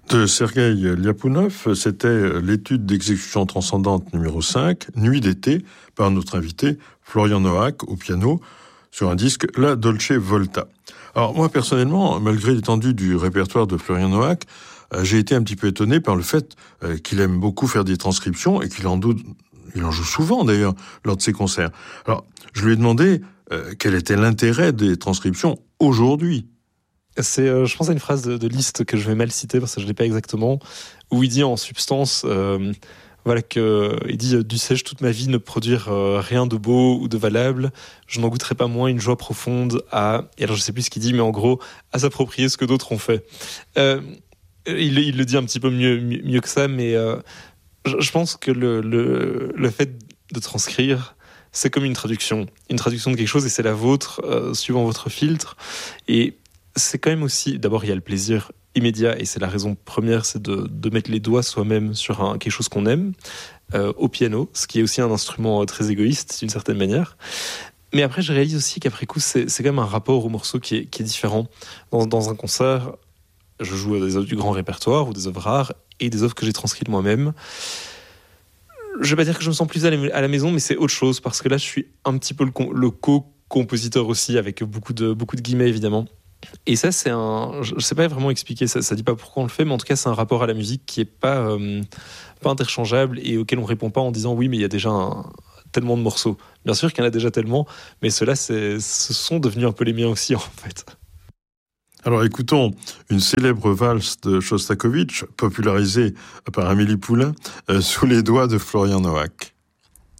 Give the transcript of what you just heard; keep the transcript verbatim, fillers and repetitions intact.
De Sergueï Liapounov, c'était l'étude d'exécution transcendante numéro cinq, Nuit d'été, par notre invité Florian Noack au piano, sur un disque La Dolce Volta. Alors moi personnellement, malgré l'étendue du répertoire de Florian Noack, euh, j'ai été un petit peu étonné par le fait euh, qu'il aime beaucoup faire des transcriptions et qu'il en, doute, il en joue souvent d'ailleurs lors de ses concerts. Alors je lui ai demandé euh, quel était l'intérêt des transcriptions aujourd'hui. C'est, euh, je pense à une phrase de, de Liszt que je vais mal citer parce que je l'ai pas exactement, où il dit en substance, euh, voilà que, il dit, dussé-je toute ma vie ne produire euh, rien de beau ou de valable, je n'en goûterai pas moins une joie profonde à, et alors je sais plus ce qu'il dit, mais en gros, à s'approprier ce que d'autres ont fait. Euh, il, il le dit un petit peu mieux, mieux, mieux que ça, mais euh, je, je pense que le, le, le fait de transcrire, c'est comme une traduction, une traduction de quelque chose et c'est la vôtre, euh, suivant votre filtre. Et c'est quand même aussi, d'abord il y a le plaisir immédiat et c'est la raison première, c'est de, de mettre les doigts soi-même sur un, quelque chose qu'on aime, euh, au piano, ce qui est aussi un instrument très égoïste d'une certaine manière. Mais après je réalise aussi qu'après coup c'est, c'est quand même un rapport au morceau qui est, qui est différent. Dans, dans un concert, je joue des œuvres du grand répertoire ou des œuvres rares et des œuvres que j'ai transcrites moi-même. Je vais pas dire que je me sens plus à la maison, mais c'est autre chose parce que là je suis un petit peu le, le co-compositeur aussi, avec beaucoup de, beaucoup de guillemets évidemment. Et ça, c'est un. Je ne sais pas vraiment expliquer, ça ne dit pas pourquoi on le fait, mais en tout cas, c'est un rapport à la musique qui n'est pas, euh, pas interchangeable et auquel on ne répond pas en disant oui, mais il y a déjà un, tellement de morceaux. Bien sûr qu'il y en a déjà tellement, mais ceux-là, c'est, ce sont devenus un peu les miens aussi, en fait. Alors écoutons une célèbre valse de Shostakovich, popularisée par Amélie Poulain, euh, sous les doigts de Florian Noack.